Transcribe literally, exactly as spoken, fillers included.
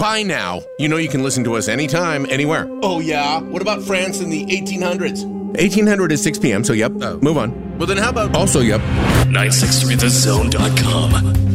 by now, you know you can listen to us anytime, anywhere. Oh, yeah? What about France in the eighteen hundreds? eighteen hundred is six p.m., so yep. Oh. Move on. Well, then how about... Also, yep. nine six three the zone dot com.